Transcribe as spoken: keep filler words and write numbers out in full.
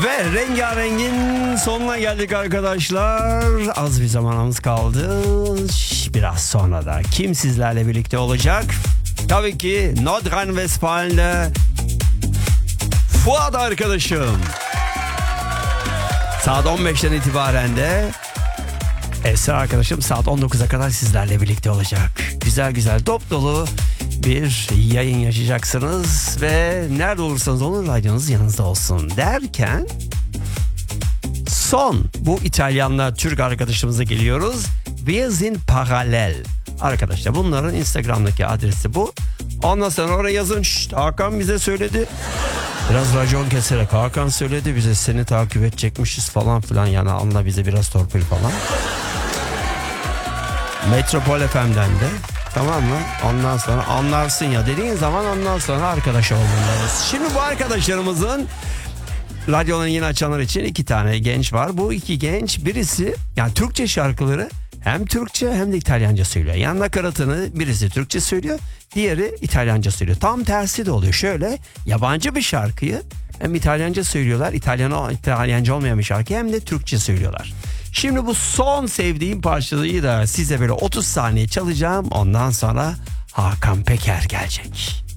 Ve Rengarenk'in sonuna geldik arkadaşlar. Az bir zamanımız kaldı. Biraz sonra da kim sizlerle birlikte olacak? Tabii ki Nordrhein-Westfalen'de Fuat arkadaşım. Saat on beşten itibaren de Esra arkadaşım saat on dokuza kadar sizlerle birlikte olacak. Güzel güzel dop dolu bir yayın yaşayacaksınız ve nerede olursanız olun radyonuz yanınızda olsun derken son bu İtalyanlar Türk arkadaşımıza geliyoruz. Wir sind paralel. Arkadaşlar bunların Instagram'daki adresi bu. Ondan sonra oraya yazın. Şşt, Hakan bize söyledi. Biraz racon keserek Hakan söyledi bize seni takip edecekmişiz falan filan, yani anla bize biraz torpil falan. Metropol F M'den de, tamam mı? Ondan sonra anlarsın ya dediğin zaman ondan sonra arkadaş olmalıyız. Şimdi bu arkadaşlarımızın radyolarını yeni açanlar için iki tane genç var. Bu iki genç birisi yani Türkçe şarkıları hem Türkçe hem de İtalyanca söylüyor. Yani nakaratını birisi Türkçe söylüyor, diğeri İtalyanca söylüyor. Tam tersi de oluyor. Şöyle yabancı bir şarkıyı hem İtalyanca söylüyorlar, İtalyan, İtalyanca olmayan bir şarkı hem de Türkçe söylüyorlar. Şimdi bu son sevdiğim parçayı da size böyle otuz saniye çalacağım. Ondan sonra Hakan Peker gelecek.